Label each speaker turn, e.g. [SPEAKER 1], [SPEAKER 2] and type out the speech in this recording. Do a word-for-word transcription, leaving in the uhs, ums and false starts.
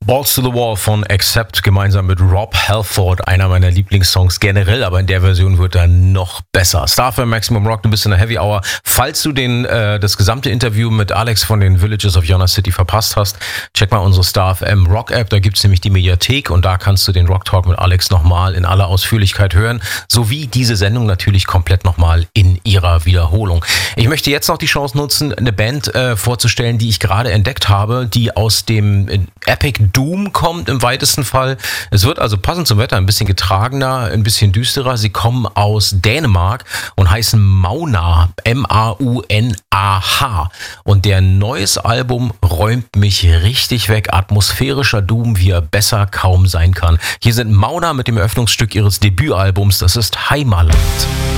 [SPEAKER 1] Balls to the Wall von Accept gemeinsam mit Rob Halford, einer meiner Lieblingssongs generell, aber in der Version wird er noch besser. Star F M Maximum Rock, du bist in der Heavy Hour. Falls du den äh, das gesamte Interview mit Alex von den Villages of Yona City verpasst hast, check mal unsere Star F M Rock App, da gibt's nämlich die Mediathek und da kannst du den Rock Talk mit Alex nochmal in aller Ausführlichkeit hören, sowie diese Sendung natürlich komplett nochmal in ihrer Wiederholung. Ich möchte jetzt noch die Chance nutzen, eine Band äh, vorzustellen, die ich gerade entdeckt habe, die aus dem äh, Epic Doom kommt im weitesten Fall. Es wird also passend zum Wetter ein bisschen getragener, ein bisschen düsterer. Sie kommen aus Dänemark und heißen Mauna, M A U N A H. Und der neues Album räumt mich richtig weg. Atmosphärischer Doom, wie er besser kaum sein kann. Hier sind Mauna mit dem Eröffnungsstück ihres Debütalbums. Das ist Heimaland.